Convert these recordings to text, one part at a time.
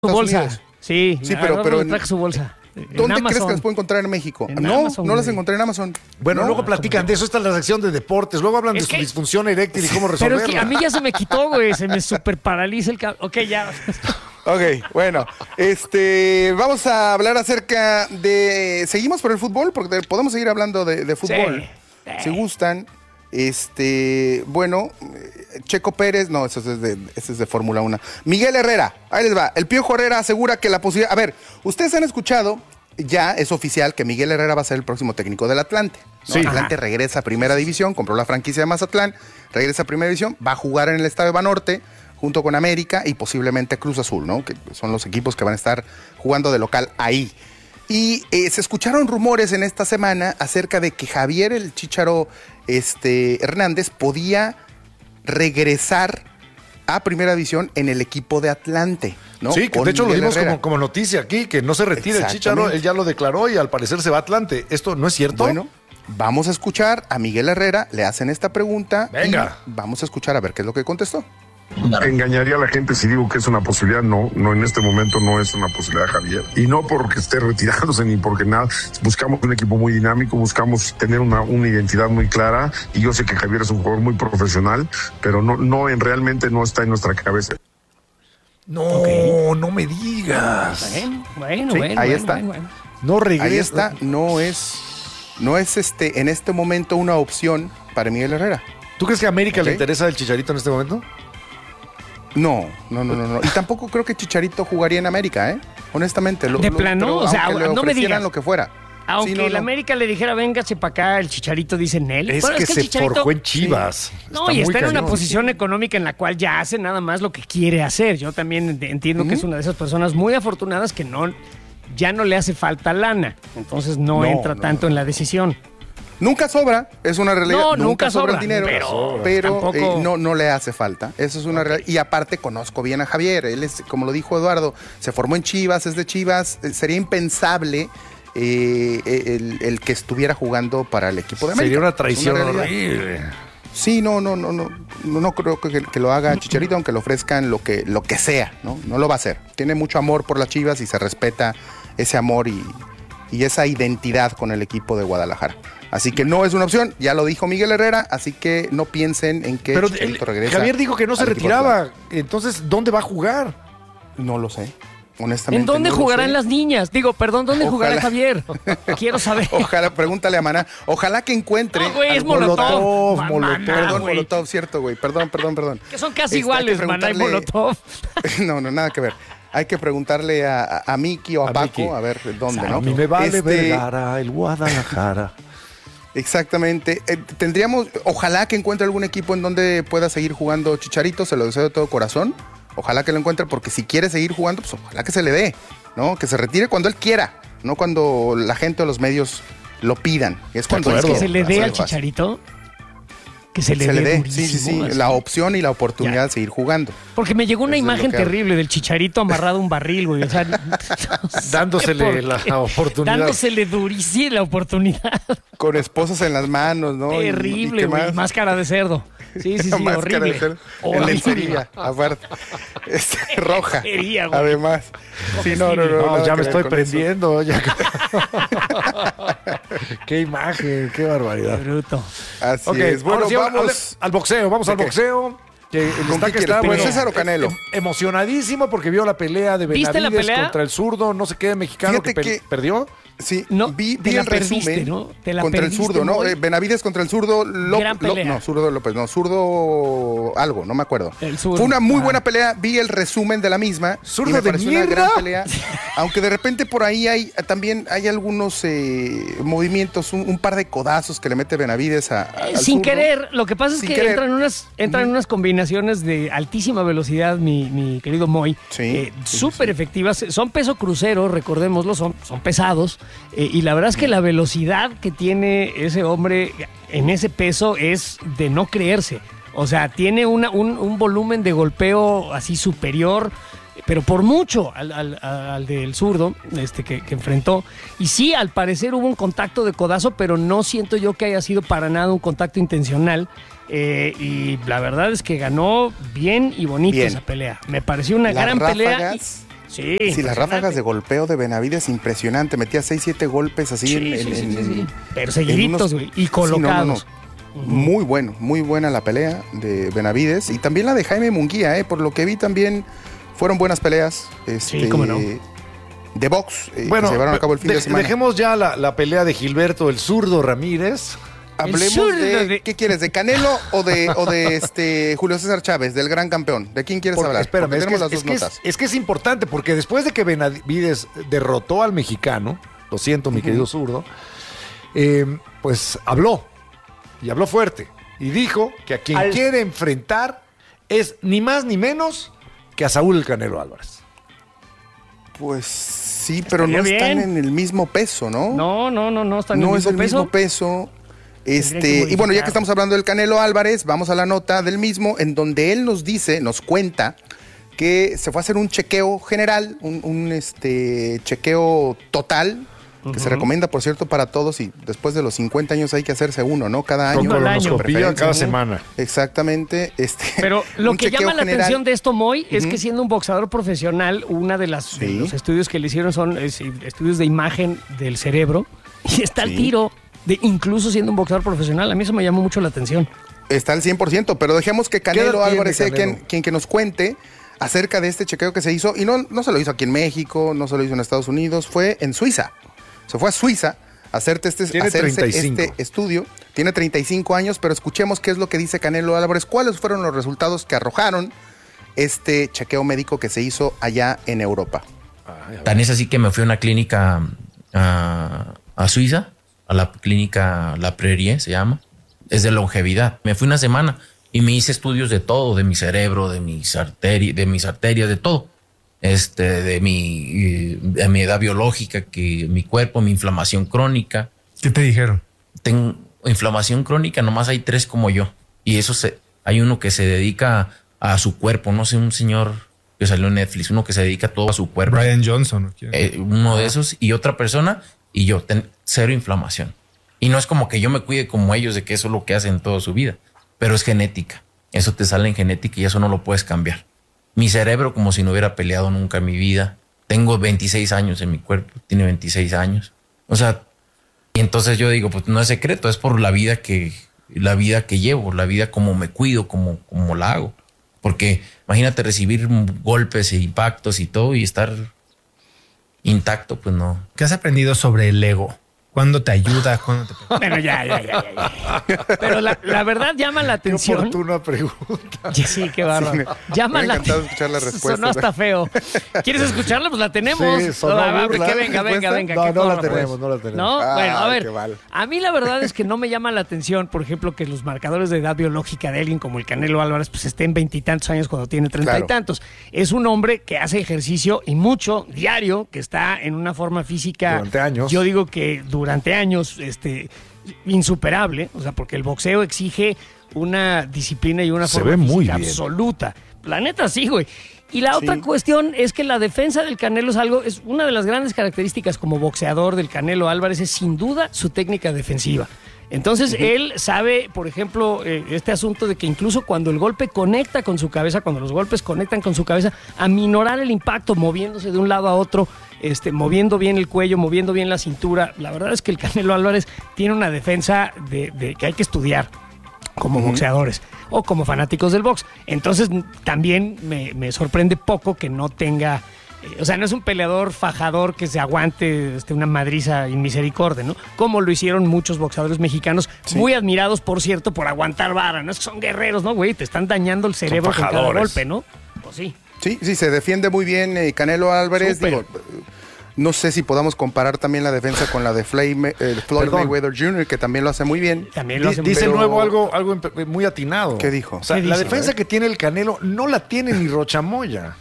Su bolsa. Unidos. Sí, pero traje su bolsa. ¿Dónde crees que las puedo encontrar en México? No las encontré en Amazon. Bueno, luego platican de eso. Esta es la sección de deportes. Luego hablan de su disfunción eréctil y cómo Pero resolverla. es que a mí ya se me quitó, güey. Se me super paraliza el Ok, ya. Ok, bueno, vamos a hablar acerca de... ¿Seguimos por el fútbol? Porque podemos seguir hablando de fútbol. Sí. Si gustan. Bueno, Checo Pérez, no, eso es de Fórmula 1. Miguel Herrera, ahí les va. El Piojo Herrera asegura que la posibilidad... A ver, ustedes han escuchado, ya es oficial que Miguel Herrera va a ser el próximo técnico del Atlante, ¿no? Sí. Atlante regresa a Primera División, compró la franquicia de Mazatlán, regresa a Primera División, va a jugar en el Estadio Banorte junto con América y posiblemente Cruz Azul, ¿no? Que son los equipos que van a estar jugando de local ahí. Y se escucharon rumores en esta semana acerca de que Javier el Chícharo Hernández podía regresar a Primera División en el equipo de Atlante, ¿no? Sí, que Con de hecho Miguel lo dimos Herrera. como noticia aquí, que no se retira el Chícharo, él ya lo declaró y al parecer se va a Atlante. ¿Esto no es cierto? Bueno, vamos a escuchar a Miguel Herrera, le hacen esta pregunta. Venga. Y vamos a escuchar a ver qué es lo que contestó. Engañaría a la gente si digo que es una posibilidad. No, en este momento no es una posibilidad, Javier. Y no porque esté retirándose ni porque nada. Buscamos un equipo muy dinámico, buscamos tener una identidad muy clara. Y yo sé que Javier es un jugador muy profesional, pero realmente no está en nuestra cabeza. No, no me digas. Bueno, Sí, bueno. ahí bueno, está. bueno. No regresa. Ahí está, no es en este momento una opción para Miguel Herrera. ¿Tú crees que a América le Ok. interesa el Chicharito en este momento? No. Y tampoco creo que Chicharito jugaría en América, honestamente. ¿De plano? pero O sea, aunque le no me ofrecieran digas. lo que fuera. Aunque Sí, no, el no. América le dijera, véngase para acá, el Chicharito dice en él. Es Bueno, que el se Chicharito... forjó en Chivas. No, y está en una cañón. posición económica en la cual ya hace nada más lo que quiere hacer. Yo también entiendo que es una de esas personas muy afortunadas que ya no le hace falta lana. Entonces no entra tanto en la decisión. Nunca sobra, es una realidad. No, nunca sobra el sobra, dinero, pero tampoco- no le hace falta. Eso es una realidad. Y aparte conozco bien a Javier. Él es, como lo dijo Eduardo, se formó en Chivas, es de Chivas. Sería impensable el que estuviera jugando para el equipo de América. Sería una traición Es realidad. horrible. Sí, no creo que lo haga Chicharito, aunque le ofrezcan lo que sea, ¿no? No lo va a hacer. Tiene mucho amor por las Chivas y se respeta ese amor y esa identidad con el equipo de Guadalajara. Así que no es una opción, ya lo dijo Miguel Herrera, así que no piensen en que Pero Chicharito regresa. Javier dijo que no se al equipo de retiraba. Atlanta. Entonces, ¿dónde va a jugar? No lo sé, honestamente. ¿En dónde no lo jugarán sé. las niñas? Digo, perdón, ¿dónde jugará Ojalá. Javier? Quiero saber. Ojalá, pregúntale a Maná. Ojalá que encuentre. No, güey, es algún- Molotov. Molotov. Perdón, güey. Molotov, cierto, güey. Perdón. Que son casi Hay que iguales, Maná y preguntarle- Molotov. No, nada que ver. Hay que preguntarle a Miki o a Paco, Miki. a ver dónde, ¿no? A mí me vale Este, Vergara, el Guadalajara. Exactamente. Ojalá que encuentre algún equipo en donde pueda seguir jugando Chicharito, se lo deseo de todo corazón. Ojalá que lo encuentre, porque si quiere seguir jugando, pues ojalá que se le dé, ¿no? Que se retire cuando él quiera, no cuando la gente o los medios lo pidan. Es cuando ¿Quieres él que se quiere. le dé Así al de fácil. Chicharito? Que se le Se le dé dé, durísimo, sí, así. la opción y la oportunidad Ya. de seguir jugando. Porque me llegó una Eso es lo imagen que hago. terrible del Chicharito amarrado a un barril, güey. O sea, no sé Dándosele por la qué. oportunidad. Dándosele durísima la oportunidad. Con esposas en las manos, ¿no? ¿Y Terrible, qué güey. más? Máscara de cerdo. Sí, Máscara horrible. de cerdo. En Horrible. lencería, aparte. Roja, Lencería, güey. además. Sí, no. No, nada ya que me ver estoy con prendiendo. Ya. Qué imagen, qué barbaridad. Bruto. eso. Así Ok, es. Bueno, ahora sí, vamos. al boxeo, vamos al ¿De qué? boxeo. Que el ¿Con destaque qué está, quieres? bueno, ¿César o Canelo? Emocionadísimo porque vio la pelea de ¿Viste la Benavides pelea? contra el zurdo, no sé qué, mexicano Fíjate que que- perdió. Sí, No, vi te la el perdiste, resumen ¿no? Te la contra el perdiste, zurdo, ¿no? Moy. Benavides contra el zurdo Gran pelea. zurdo López, no, zurdo algo, no me acuerdo. El zurdo. Fue una muy Ah. buena pelea, vi el resumen de la misma. ¿Zurdo y me de pareció una mierda? gran pelea. Aunque de repente por ahí también hay algunos movimientos, un par de codazos que le mete Benavides al Sin zurdo. querer, lo que pasa es Sin que querer. entran unas combinaciones de altísima velocidad, mi querido Moy. Sí, Súper efectivas. Son peso crucero, recordémoslo, son pesados. Y la verdad es que la velocidad que tiene ese hombre en ese peso es de no creerse. O sea, tiene un volumen de golpeo así superior, pero por mucho al del zurdo que enfrentó. Y sí, al parecer hubo un contacto de codazo, pero no siento yo que haya sido para nada un contacto intencional. Y la verdad es que ganó bien y bonito Bien. esa pelea. Me pareció una Las gran pelea. ráfagas Sí, Sí, las ráfagas de golpeo de Benavides, impresionante. Metía 6-7 golpes así Sí. Pero seguiditos, güey, y colocados. Muy bueno, muy buena la pelea de Benavides. Y también la de Jaime Munguía, por lo que vi también fueron buenas peleas. Sí, cómo no. De box, Bueno, que se llevaron a cabo el fin de semana. Dejemos ya la pelea de Gilberto, el zurdo Ramírez. Hablemos ¿qué quieres? ¿De Canelo o de Julio César Chávez, del gran campeón? ¿De quién quieres hablar? Espérame, Porque tenemos las dos notas. es que es importante, porque después de que Benavides derrotó al mexicano, lo siento, mi querido zurdo, pues habló, y habló fuerte, y dijo que a quien quiere enfrentar es ni más ni menos que a Saúl el Canelo Álvarez. Pues sí, pero no Estaría están bien. en el mismo peso, ¿no? No, están en No el es el mismo mismo peso. Tendrían que Y bueno, ya modificar. que estamos hablando del Canelo Álvarez, vamos a la nota del mismo, en donde él nos cuenta que se fue a hacer un chequeo general, un chequeo total, que se recomienda, por cierto, para todos, y después de los 50 años hay que hacerse uno, ¿no? Cada año. Con colonoscopía preferencia, cada ¿no? semana. Exactamente. Pero lo un que chequeo llama la general. atención de esto, Moy, es que siendo un boxeador profesional, una de las de Sí. los estudios que le hicieron son estudios de imagen del cerebro y está al tiro de incluso siendo un boxeador profesional. A mí eso me llamó mucho la atención. Está al 100%, pero dejemos que ¿Qué edad Canelo tiene Álvarez sea Canelo? quien que nos cuente acerca de este chequeo que se hizo. Y no se lo hizo aquí en México, no se lo hizo en Estados Unidos, fue en Suiza. Se fue a Suiza a hacerse Tiene 35. este estudio. Tiene 35 años, pero escuchemos qué es lo que dice Canelo Álvarez, cuáles fueron los resultados que arrojaron este chequeo médico que se hizo allá en Europa. Tan es así que me fui a una clínica a Suiza, a la clínica La Prairie se llama, es de longevidad. Me fui una semana y me hice estudios de todo, de mi cerebro, de mis arterias, de todo. De mi edad biológica, que mi cuerpo, mi inflamación crónica. ¿Qué te dijeron? Tengo inflamación crónica, nomás hay 3 como yo. Y hay uno que se dedica a su cuerpo, no sé, un señor que salió en Netflix, uno que se dedica todo a su cuerpo. Brian Johnson. ¿No? Uno de esos, y otra persona, y yo, 0 inflamación. Y no es como que yo me cuide como ellos, de que eso es lo que hacen toda su vida, pero es genética. Eso te sale en genética y eso no lo puedes cambiar. Mi cerebro, como si no hubiera peleado nunca en mi vida. Tengo 26 años en mi cuerpo, tiene 26 años. O sea, y entonces yo digo, pues no es secreto, es por la vida que llevo, la vida como me cuido, como la hago. Porque imagínate recibir golpes e impactos y todo y estar intacto, pues no. ¿Qué has aprendido sobre el ego? ¿Cuándo te ayuda? ¿Cuándo te... Bueno, ya. Pero la verdad llama la Qué atención. oportuna pregunta. Sí, qué bárbaro. Llama me la ha encantado escuchar la respuesta. Sonó hasta feo. ¿Quieres escucharla? Pues la tenemos. Sí, sonó burla. Que venga. No, qué no la corra, tenemos, pues. no la tenemos. ¿No? Ay, Bueno, a ver. qué mal. A mí la verdad es que no me llama la atención, por ejemplo, que los marcadores de edad biológica de alguien como el Canelo Álvarez pues estén 20 y tantos años cuando tiene 30 y tantos. Es un hombre que hace ejercicio y mucho diario, que está en una forma física. Durante años. Yo digo que durante años, insuperable, o sea, porque el boxeo exige una disciplina y una Se forma ve muy física bien. absoluta. La neta sí, güey. Y la otra cuestión es que la defensa del Canelo es una de las grandes características como boxeador del Canelo Álvarez, es sin duda su técnica defensiva. Entonces él sabe, por ejemplo, este asunto de que incluso cuando el golpe conecta con su cabeza, cuando los golpes conectan con su cabeza, aminorar el impacto moviéndose de un lado a otro, moviendo bien el cuello, moviendo bien la cintura. La verdad es que el Canelo Álvarez tiene una defensa de que hay que estudiar como boxeadores o como fanáticos del box. Entonces también me sorprende poco que no tenga... O sea, no es un peleador fajador que se aguante una madriza inmisericordia, ¿no? Como lo hicieron muchos boxeadores mexicanos, muy admirados, por cierto, por aguantar vara. No es que son guerreros, ¿no, güey? Te están dañando el cerebro con cada fajadores. golpe, ¿no? Pues sí. Sí, se defiende muy bien Canelo Álvarez. Súper. Digo, no sé si podamos comparar también la defensa con la de Floyd Mayweather Jr., que también lo hace muy bien. También lo hace muy Dice bien. nuevo algo muy atinado. ¿Qué dijo? O sea, ¿Qué la dice? defensa que tiene el Canelo no la tiene ni Rochamoya.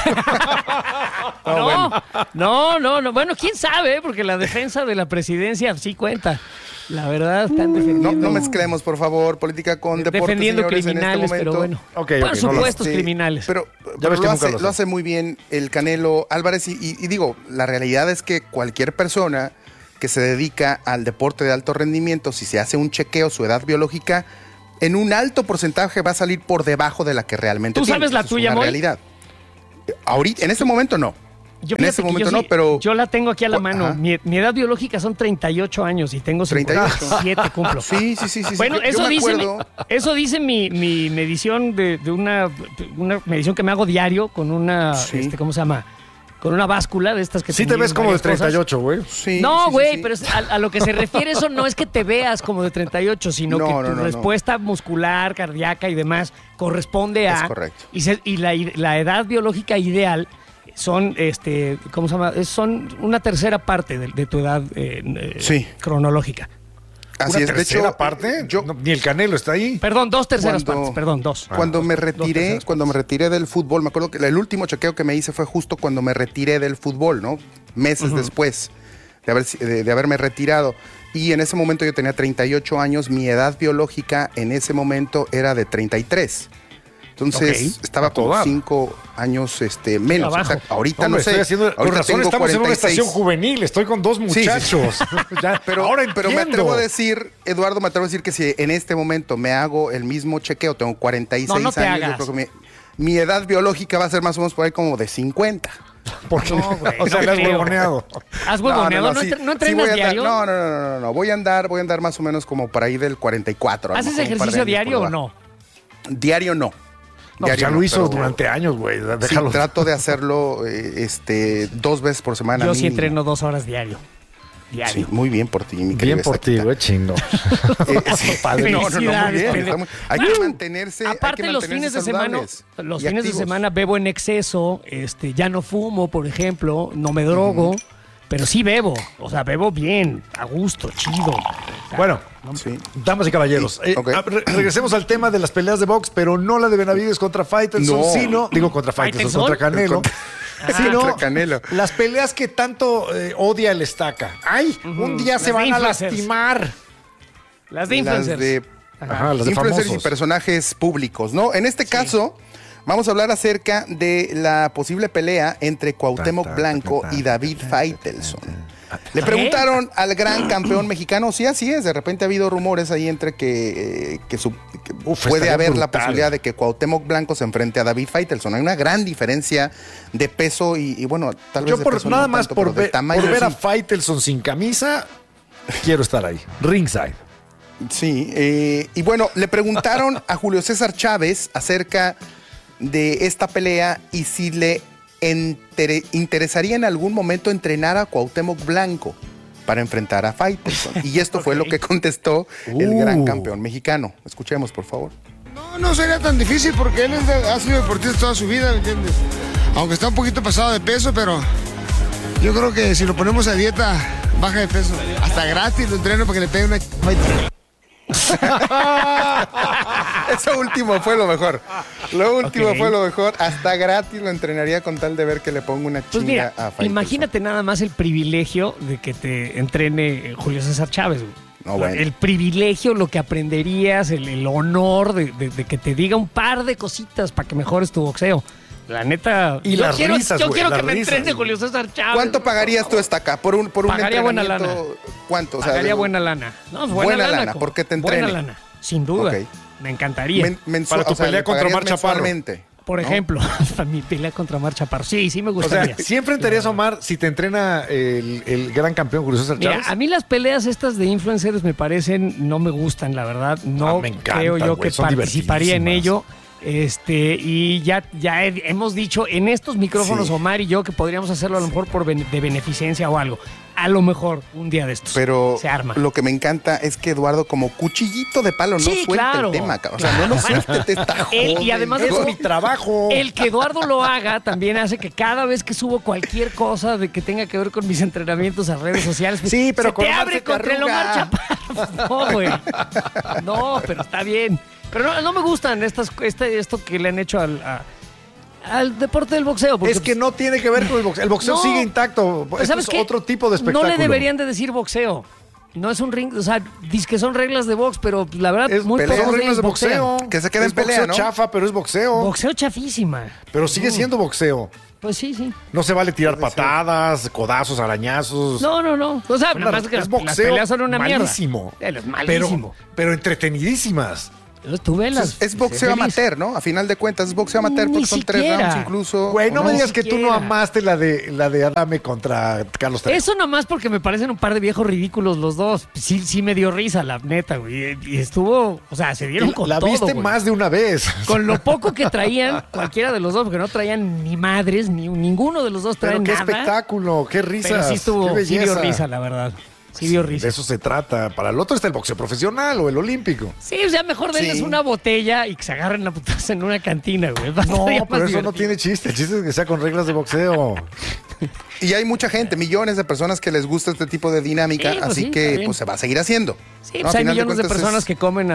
No. Bueno, quién sabe, porque la defensa de la presidencia sí cuenta. La verdad, están defendiendo. No mezclemos, por favor, política con deportes, defendiendo señores, criminales, en este pero momento. bueno. Ok, Por no supuestos Sí, criminales. Pero ves que lo, nunca hace, lo sé. lo hace muy bien el Canelo Álvarez y digo, la realidad es que cualquier persona que se dedica al deporte de alto rendimiento, si se hace un chequeo, su edad biológica, en un alto porcentaje va a salir por debajo de la que realmente ¿Tú tiene. sabes la Esa es tuya, una Moy? realidad. Ahorita, en este momento no. En ese momento no, pero... Yo la tengo aquí a la mano. Ajá. Mi edad biológica son 38 años y tengo 57 cumplo. Sí. Bueno, Yo eso me dice, acuerdo- eso dice mi medición de una medición que me hago diario con una, Sí. ¿cómo se llama? Con una báscula de estas que Sí te miden ves como de varias cosas. 38, güey. Sí, No, sí, güey, sí. pero a lo que se refiere eso no es que te veas como de 38, sino No, que no, tu no. respuesta muscular, cardíaca y demás corresponde a... Es correcto. Y la edad biológica ideal son, ¿cómo se llama? Son una tercera parte de tu edad Sí. cronológica. Así ¿Una es, de tercera hecho, parte? yo No, ni el Canelo está ahí. Perdón, 2 terceras Cuando- partes, perdón, 2. cuando me dos retiré, terceras cuando me retiré del fútbol, me acuerdo que el último chequeo que me hice fue justo cuando me retiré del fútbol, ¿no? Meses después de haberme retirado. Y en ese momento yo tenía 38 años, mi edad biológica en ese momento era de 33. Entonces Ok, estaba a toda. como 5 años menos. Abajo. O sea, ahorita Hombre, no sé. estoy haciendo, con ahorita razón tengo estamos en una 46. estación juvenil. Estoy con dos sí. muchachos. Ya, Pero, ahora pero me entiendo. atrevo a decir, Eduardo, me atrevo a decir que si en este momento me hago el mismo chequeo, tengo 46 No te años, hagas. yo creo que mi edad biológica va a ser más o menos por ahí como de 50. Porque, No, güey, o sea, no le has creo. huevoneado. ¿Has huevoneado? ¿No, sí, no sí entrenas voy a andar- diario? No. Voy a andar más o menos como por ahí del 44. a lo ¿Haces mejor un par de ejercicio años diario por o debajo. no? Diario no. No, Diario ya lo no, hizo pero durante años, güey. Sí, Déjalo. trato de hacerlo 2 veces por semana. Yo sí mínimo. entreno 2 horas diario. Sí, Diario. muy bien por ti, mi querida Bien por ti, Estaquita. güey, chingo. Sí. Padre. No, muy Felicidades, bien. Pedro. Está hay que mantenerse. Aparte, hay que los mantenerse fines de semana, saludables los y fines de activos. semana bebo en exceso, ya no fumo, por ejemplo, no me drogo, pero sí bebo, o sea, bebo bien, a gusto, chido. O sea, Bueno, Sí. damas y caballeros, Sí, ok. regresemos al tema de las peleas de box, pero no la de Benavides contra Faitelson, No. sino, digo contra Faitelson, ¿Faitelson? contra Canelo. Sino Contra Canelo. las peleas que tanto odia el Estaca. ¡Ay! Un día Las se de van a influencers. lastimar. las de Las influencers. de Ajá, las de influencers famosos. y personajes públicos, ¿no? En este caso, vamos a hablar acerca de la posible pelea entre Cuauhtémoc Blanco y David Faitelson. Le preguntaron al gran campeón mexicano, sí, así es, de repente ha habido rumores ahí entre que Uf, puede estaría haber la brutal. posibilidad de que Cuauhtémoc Blanco se enfrente a David Faitelson. Hay una gran diferencia de peso y bueno, tal vez Yo de por peso nada no más tanto, por, pero de tamaño por ver a sí. Faitelson sin camisa, quiero estar ahí. Ringside. Sí, y bueno, le preguntaron a Julio César Chávez acerca de esta pelea y si le interesaría en algún momento entrenar a Cuauhtémoc Blanco para enfrentar a Faitelson. Y esto fue lo que contestó el gran campeón mexicano. Escuchemos, por favor. No sería tan difícil porque él ha sido deportista toda su vida, ¿me entiendes? Aunque está un poquito pasado de peso, pero yo creo que si lo ponemos a dieta, baja de peso. Hasta gratis lo entreno para que le pegue una Eso último fue lo mejor. Lo último fue lo mejor. Hasta gratis lo entrenaría con tal de ver que le ponga una chinga Pues mira, a Faitelson. imagínate nada más el privilegio de que te entrene Julio César Chávez. Güey. No, bueno. El privilegio, lo que aprenderías, el honor de que te diga un par de cositas para que mejores tu boxeo. La neta. Y yo las quiero, risas, yo güey, quiero las que me risas. entrene Julio César Chávez. ¿Cuánto pagarías tú esta acá? Por un Pagaría buena entrenamiento? ¿Cuánto? O sea, Pagaría digo, buena lana. No, buena lana, co- porque te entrene. Buena lana, sin duda. Ok. Me encantaría. Para tu pelea ¿le contra pagarías Omar Chaparro? mensualmente? Por ejemplo, para mi pelea contra Mar Chaparro. Sí, me O gustaría. sea, ¿sí enfrentarías a Omar si te entrena el gran campeón Julio César Mira, Chávez? a mí las peleas estas de influencers me parecen, no me gustan, la verdad. No me encantan, creo yo güey, que son participaría en ello. divertidísimas. Y ya hemos dicho en estos micrófonos, Sí. Omar y yo, que podríamos hacerlo a lo mejor de beneficencia o algo. A lo mejor un día de estos. Pero se arma. lo que me encanta es que Eduardo, como cuchillito de palo, no Sí, suelta claro. el tema, cabrón. O sea, no suéltate, está Él, y joven. además de Es eso, mi trabajo. el que Eduardo lo haga también hace que cada vez que subo cualquier cosa de que tenga que ver con mis entrenamientos a redes sociales, pues, Sí, pero se con te Omar abre se te contra el Omar arruga. Chaparro. No, güey. No, pero está bien. Pero no me gustan esto que le han hecho al deporte del boxeo. Porque, Es que no tiene que ver con el boxeo. El boxeo No. sigue intacto. pues, Esto ¿sabes es qué? otro tipo de espectáculo. No le deberían de decir boxeo. No es un ring, o sea, dice que son reglas de box, pero la verdad Es muy pelea, pocos son reglas de boxean. boxeo. Que se quede Es en pelea, boxeo ¿no? chafa, pero es boxeo. Boxeo chafísima. Pero sigue siendo boxeo. Pues sí. No se vale tirar patadas, codazos, arañazos. No. O sea, nada más que es las peleas son una malísimo. mierda. Es malísimo. Pero entretenidísimas. Tú velas. Es boxeo amateur, ¿no? A final de cuentas es boxeo amateur Ni porque son 3 siquiera. rounds incluso. Güey, no ¿o me digas que tú no siquiera. amaste la de Adame contra Carlos Trejo. Eso nomás porque me parecen un par de viejos ridículos los dos. Sí me dio risa, la neta, güey. Y estuvo, o sea, se dieron con La todo, viste güey. más de una vez. Con lo poco que traían, cualquiera de los dos, porque no traían ni madres, ninguno de los dos trae Pero qué nada. espectáculo, qué risa. Pero sí estuvo, qué sí dio belleza. risa, la verdad. Sí dio risa. De eso se trata. Para el otro está el boxeo profesional o el olímpico. Sí, o sea, mejor denles Sí. una botella y que se agarren la putaza en una cantina, güey. No, Bastaría pero más eso no divertido. tiene chiste. El chiste es que sea con reglas de boxeo. Y hay mucha gente, millones de personas que les gusta este tipo de dinámica, Sí, pues así sí, que está bien. pues se va a seguir haciendo. Sí, ¿no? pues A hay final millones de cuentas personas es- que comen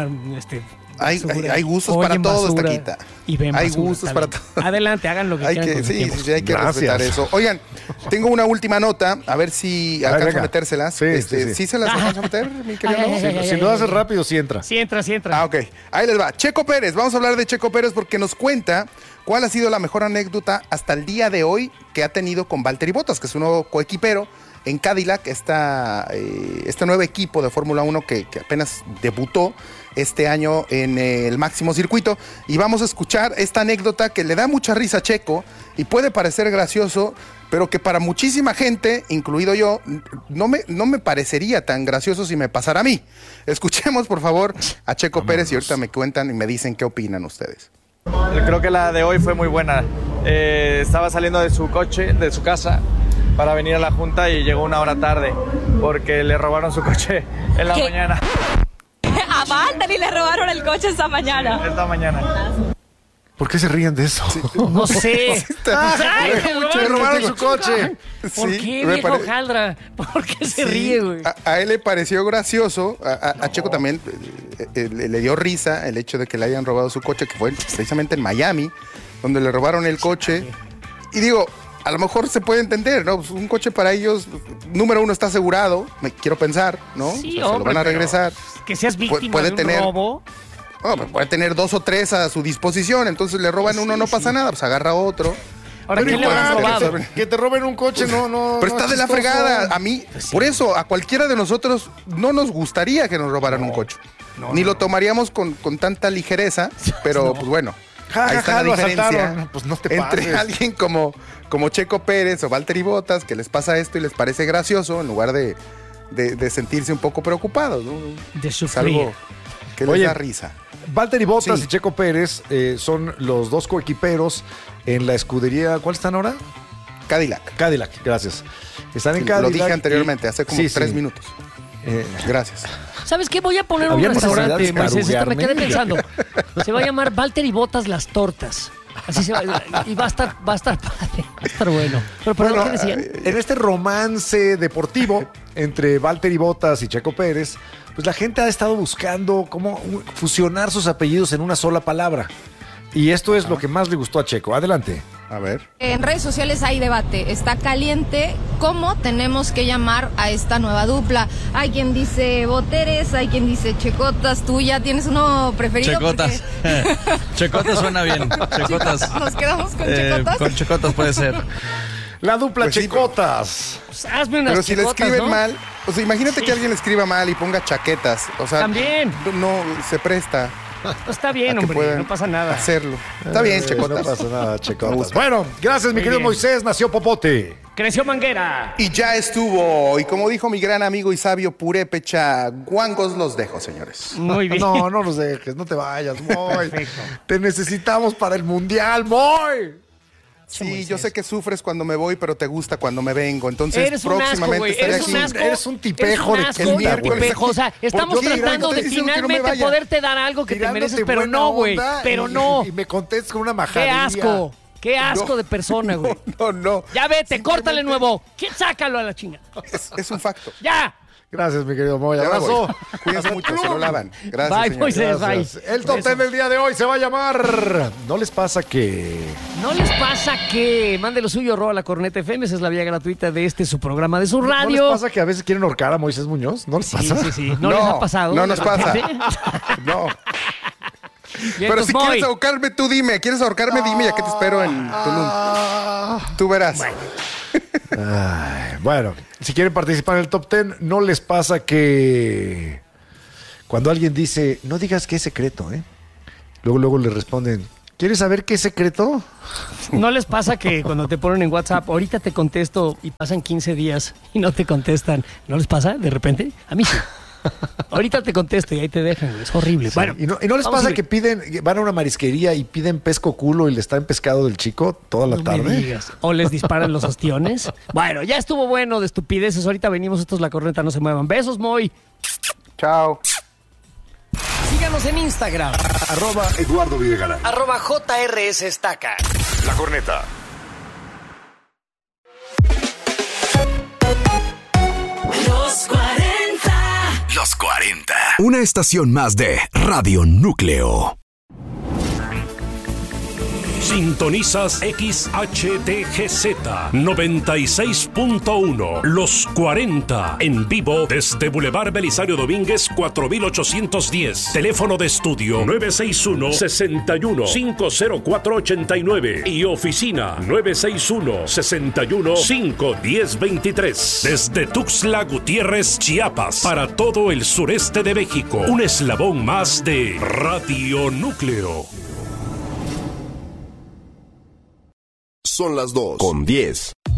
Hay gustos para oyen todos, basura Taquita. Y ven Hay basura, gustos está para bien. todos. Adelante, hagan lo que Hay quieran que, con su sí, tiempo. sí, hay que Gracias. respetar eso. Oigan, tengo una última nota, a ver si A ver, alcanzo a venga. metérselas. Sí, sí. ¿Sí se las alcanzo a meter, mi querido? Ay, Leo? ay, ay, ay, Si lo haces rápido, sí entra. Sí entra, sí entra. Ah, ok. Ahí les va. Checo Pérez. Vamos a hablar de Checo Pérez porque nos cuenta cuál ha sido la mejor anécdota hasta el día de hoy que ha tenido con Valtteri Bottas, que es un nuevo coequipero en Cadillac, este nuevo equipo de Fórmula 1 que apenas debutó este año en el máximo circuito. Y vamos a escuchar esta anécdota que le da mucha risa a Checo y puede parecer gracioso, pero que para muchísima gente, incluido yo, no me parecería tan gracioso si me pasara a mí. Escuchemos, por favor, a Checo Pérez y ahorita me cuentan y me dicen qué opinan ustedes. Creo que la de hoy fue muy buena. Estaba saliendo de su coche, de su casa, para venir a la junta y llegó una hora tarde porque le robaron su coche en la mañana. A Valtteri le robaron el coche esta mañana. Esta mañana. ¿Por qué se ríen de eso? No sé. Ay, Me robaron su coche. ¿Por Sí, qué, me viejo pare- Jaldra? ¿Por qué se Sí, ríe, güey? a él le pareció gracioso, a Checo también le dio risa el hecho de que le hayan robado su coche, que fue precisamente en Miami, donde le robaron el coche. Y digo, a lo mejor se puede entender, ¿no? Pues un coche para ellos, número uno, está asegurado, quiero pensar, ¿no? Sí, O sea, se lo hombre, van a pero regresar. Que seas víctima puede de un tener- robo. No, pues puede tener 2 o 3 a su disposición, entonces le roban uno, no pasa nada, pues agarra otro. Ahora, Pero ¿quién le igual, habrá robado? que te roben un coche, no. Pero está es de la chistoso. fregada. A mí, por eso, a cualquiera de nosotros no nos gustaría que nos robaran un coche. Ni lo tomaríamos con tanta ligereza, pero pues bueno. Ja, ahí ja, está ja, la lo diferencia asaltaron. Pues no te entre pases. alguien como Checo Pérez o Valtteri Bottas, que les pasa esto y les parece gracioso, en lugar de sentirse un poco preocupados, ¿no? De Es sufrir. algo que les Oye, da risa. Valtteri Bottas Sí. y Checo Pérez son los dos coequiperos en la escudería. ¿Cuál están ahora? Cadillac. Cadillac, gracias. Están en Cadillac. Lo dije anteriormente, y- hace como Sí, 3 sí. minutos. Eh, Gracias. ¿Sabes qué? Voy a poner un Había restaurante, necesidad de Moisés. Esto me quedé caruguearme. pensando. Se va a llamar Valtteri Bottas Las Tortas. Así se va. Y va a estar padre. Va a estar bueno. Pero perdón, Bueno, ¿qué decían? en este romance deportivo entre Valtteri Bottas y Checo Pérez, pues la gente ha estado buscando cómo fusionar sus apellidos en una sola palabra. Y esto es lo que más le gustó a Checo. Adelante. A ver. En redes sociales hay debate, está caliente cómo tenemos que llamar a esta nueva dupla. Hay quien dice Boteres, hay quien dice Checotas, tú ya tienes uno preferido. Checotas. Checotas suena bien. Checotas. ¿Nos quedamos con Checotas? Con Checotas puede ser. La dupla Pues sí, Checotas. Pues hazme unas Pero si le checotas, escriben ¿no? mal, o sea, imagínate Sí. que alguien le escriba mal y ponga chaquetas. O sea, También. no se presta No, está a bien, que hombre. puedan No pasa nada. hacerlo. Está bien, No Checotas. pasa nada, Me Checotas. gusta. Bueno, gracias, mi Muy querido bien. Moisés. Nació Popote. Creció Manguera. Y ya estuvo. Y como dijo mi gran amigo y sabio Purépecha, guangos los dejo, señores. Muy bien. No, no los dejes, no te vayas, Moy. Perfecto. Te necesitamos para el Mundial, Moy. Sí, yo sé que sufres cuando me voy, pero te gusta cuando me vengo. Entonces, Eres un asco, próximamente güey. estaré Eres aquí. un asco. Eres un tipejo Eres de un asco quinta, y un güey. tipejo. O sea, estamos qué? tratando Te de estoy diciendo que no me finalmente vaya. poderte dar algo que te Tirándote mereces, pero buena no, güey. onda Pero y- no. Y me contestas con una Qué majadería. asco. Qué asco No, de persona, güey. No. Ya vete, Simplemente córtale nuevo. Sácalo a la chinga. Es un facto. Ya. Gracias, mi querido Moy. Ya me Abrazo. voy. Cuídense mucho, se lo lavan. Gracias, Bye, señores. Moisés. Gracias. Bye. El top 10 del día de hoy se va a llamar ¿No les pasa que...? ¿No les pasa que mande lo suyo, arroba la Corneta FM? Esa es la vía gratuita de su programa de su ¿No radio. les pasa que a veces quieren ahorcar a Moisés Muñoz? ¿No les Sí, pasa? sí, sí. ¿No les ha pasado? No nos pasa. ¿Sí? No. Y Pero entonces, si Moy, quieres ahorcarme, tú dime. ¿Quieres ahorcarme? Dime, ya que te espero en Tulum. Tú verás. Ay, bueno, si quieren participar en el top 10, ¿no les pasa que cuando alguien dice, no digas que es secreto, luego le responden, ¿quieres saber qué secreto? ¿No les pasa que cuando te ponen en WhatsApp, ahorita te contesto y pasan 15 días y no te contestan? ¿No les pasa de repente? A mí sí. Ahorita te contesto y ahí te dejan, güey. Es horrible. Sí. Bueno, ¿Y no les pasa que van a una marisquería y piden pesco culo y les traen pescado del chico toda la tarde? Me digas. O les disparan los ostiones. Bueno, ya estuvo bueno de estupideces. Ahorita venimos, esto es La Corneta, no se muevan. Besos, Moy. Chao. Síganos en Instagram. @Eduardo Videgaray. @JRS Estaca. La Corneta. Los 40. Los 40. Una estación más de Radio Núcleo. Sintonizas XHTGZ 96.1 Los 40 en vivo desde Boulevard Belisario Domínguez 4810. Teléfono de estudio 961-61-50489 y oficina 961-61-51023. Desde Tuxtla Gutiérrez, Chiapas, para todo el sureste de México. Un eslabón más de Radio Núcleo. Son las 2:10.